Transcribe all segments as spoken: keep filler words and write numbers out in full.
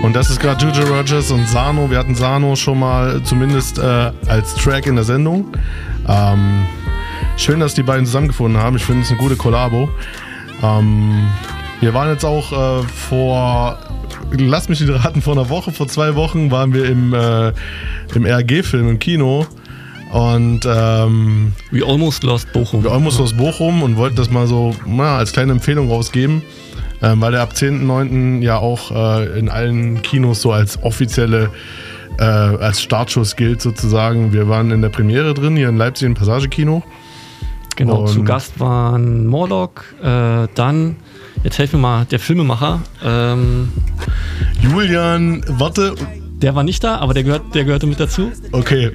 Und das ist gerade Ginger Rogers und Sano. Wir hatten Sano schon mal zumindest äh, als Track in der Sendung. Ähm, schön, dass die beiden zusammengefunden haben. Ich finde es eine gute Kollabo. Ähm, wir waren jetzt auch äh, vor, lass mich nicht raten, vor einer Woche, vor zwei Wochen waren wir im, äh, im R G-Film im Kino. Und ähm, We Almost Lost Bochum. We Almost Lost Bochum und wollten das mal so na, als kleine Empfehlung rausgeben. Ähm, weil der ab zehnten neunten ja auch äh, in allen Kinos so als offizielle, äh, als Startschuss gilt sozusagen. Wir waren in der Premiere drin, hier in Leipzig im Passage-Kino. Genau, Und zu Gast waren Morlock, äh, dann, jetzt helfen wir mal, der Filmemacher. Ähm, Julian, warte. Der war nicht da, aber der, gehört, der gehörte mit dazu. Okay.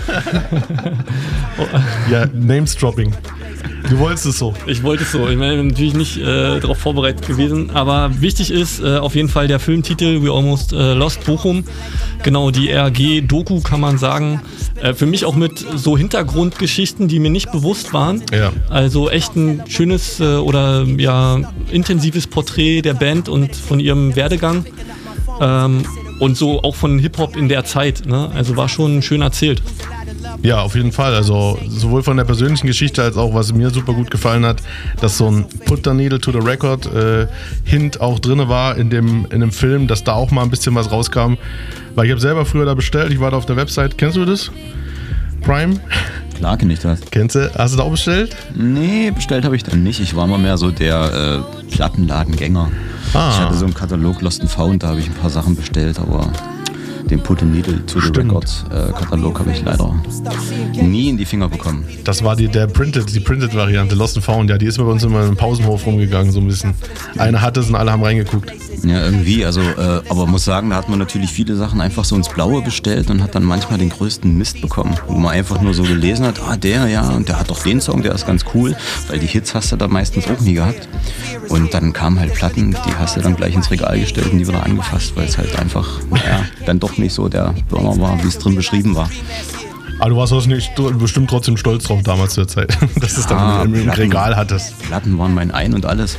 Ja, Names-Dropping. Du wolltest es so. Ich wollte es so. Ich bin natürlich nicht äh, darauf vorbereitet gewesen. Aber wichtig ist äh, auf jeden Fall der Filmtitel We Almost äh, Lost Bochum. Genau, die R G-Doku kann man sagen. Äh, für mich auch mit so Hintergrundgeschichten, die mir nicht bewusst waren. Ja. Also echt ein schönes äh, oder ja intensives Porträt der Band und von ihrem Werdegang. Ähm, und so auch von Hip-Hop in der Zeit. Ne? Also war schon schön erzählt. Ja, auf jeden Fall. Also sowohl von der persönlichen Geschichte als auch, was mir super gut gefallen hat, dass so ein Put the Needle to the Record äh, Hint auch drin war in dem, in dem Film, dass da auch mal ein bisschen was rauskam. Weil ich habe selber früher da bestellt, ich war da auf der Website. Kennst du das? Prime? Klar kenne ich das. Kennst du? Hast du da auch bestellt? Nee, bestellt habe ich dann nicht. Ich war immer mehr so der äh, Plattenladengänger. Ah. Ich hatte so einen Katalog Lost and Found, da habe ich ein paar Sachen bestellt, aber den Put the Needle to the Stimmt. Records äh, Katalog habe ich leider nie in die Finger bekommen. Das war die, der Printed, die Printed-Variante, Lost and Found. Ja, die ist bei uns immer im Pausenhof rumgegangen, so ein bisschen. Einer hatte es und alle haben reingeguckt. Ja, irgendwie, also, äh, aber muss sagen, da hat man natürlich viele Sachen einfach so ins Blaue bestellt und hat dann manchmal den größten Mist bekommen, wo man einfach nur so gelesen hat, ah, der, ja, und der hat doch den Song, der ist ganz cool, weil die Hits hast du da meistens auch nie gehabt. Und dann kamen halt Platten, die hast du dann gleich ins Regal gestellt und die wieder angefasst, weil es halt einfach, naja, dann doch nicht so der Burner war, wie es drin beschrieben war. Aber du warst auch nicht bestimmt trotzdem stolz drauf damals zur Zeit, dass du es Ah, dann im, im Platten. Regal hattest. Platten waren mein Ein und alles.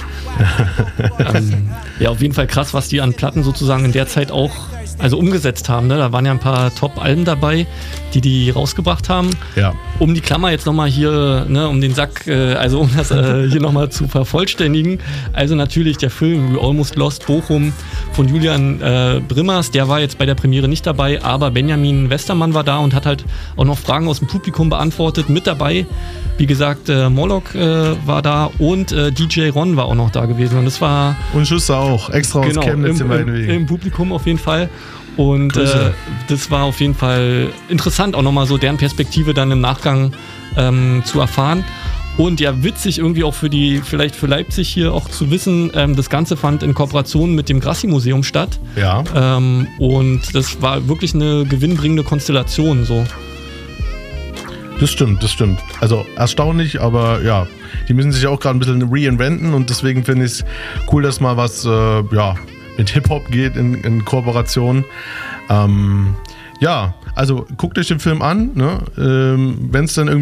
ähm, ja, auf jeden Fall krass, was die an Platten sozusagen in der Zeit auch also umgesetzt haben. Ne? Da waren ja ein paar Top-Alben dabei, die die rausgebracht haben. Ja. Um die Klammer jetzt nochmal hier, ne, um den Sack, äh, also um das äh, hier nochmal zu vervollständigen. Also natürlich der Film We Almost Lost Bochum von Julian äh, Brimmers, der war jetzt bei der Premiere nicht dabei, aber Benjamin Westermann war da und hat halt auch noch Fragen aus dem Publikum beantwortet. Mit dabei, wie gesagt, äh, Morlock äh, war da und äh, D J Ron war auch noch da gewesen. Und das war... Und Schuster auch, extra aus genau, Chemnitz im, in beiden im, Wegen. im Publikum auf jeden Fall. Und äh, Grüße. das war auf jeden Fall interessant, auch nochmal so deren Perspektive dann im Nachgang ähm, zu erfahren. Und ja, witzig irgendwie auch für die, vielleicht für Leipzig hier auch zu wissen, ähm, das Ganze fand in Kooperation mit dem Grassi-Museum statt. Ja. Ähm, und das war wirklich eine gewinnbringende Konstellation so. Das stimmt, das stimmt. Also erstaunlich, aber ja, die müssen sich auch gerade ein bisschen reinventen und deswegen finde ich es cool, dass mal was äh, ja, mit Hip-Hop geht in, in Kooperation. Ähm, ja, also guckt euch den Film an, ne? ähm, wenn es dann irgendwie